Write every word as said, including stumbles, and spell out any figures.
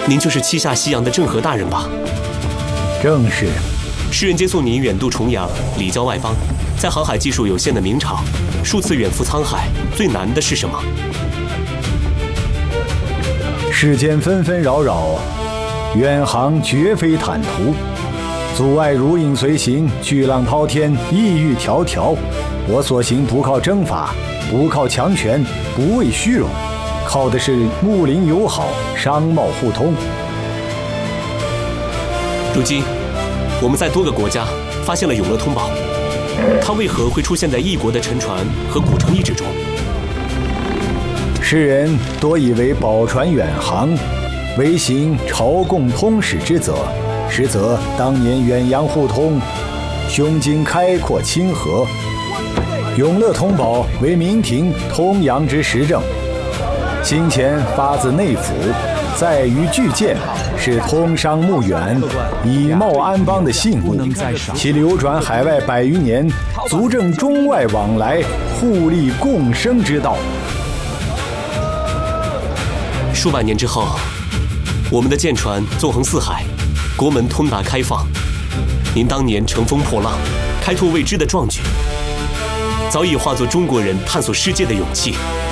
您就是七下西洋的郑和大人吧？ 正是。 诗人接送您远渡重洋，礼交外邦，在航海技术有限的明朝，数次远赴沧海，最难的是什么？ 世间纷纷扰扰，远航绝非坦途，阻碍如影随形，巨浪滔天，异域迢迢。我所行不靠征法，不靠强权，不为虚荣，靠的是睦邻友好，商贸互通。 如今，我们在多个国家发现了永乐通宝，它为何会出现在异国的沉船和古城遗址中？ 世人多以为宝船远航，唯行朝贡通使之责，实则当年远洋互通，胸襟开阔亲和。永乐通宝为明廷通洋之实证，兴钱发自内府，在于巨舰，是通商募远、以贸安邦的信物，其流转海外百余年，足证中外往来互利共生之道。 数百年之后，我们的舰船纵横四海，国门通达开放。您当年乘风破浪，开拓未知的壮举，早已化作中国人探索世界的勇气。